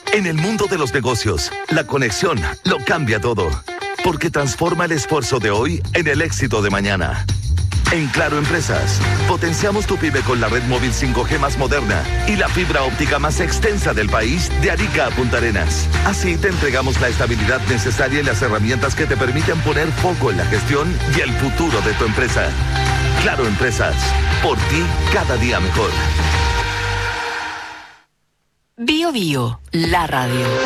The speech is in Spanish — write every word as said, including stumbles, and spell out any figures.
En el mundo de los negocios, la conexión lo cambia todo, porque transforma el esfuerzo de hoy en el éxito de mañana. En Claro Empresas, potenciamos tu pyme con la red móvil cinco G más moderna y la fibra óptica más extensa del país de Arica a Punta Arenas. Así te entregamos la estabilidad necesaria y las herramientas que te permiten poner foco en la gestión y el futuro de tu empresa. Claro Empresas, por ti cada día mejor. Bio Bio, la radio.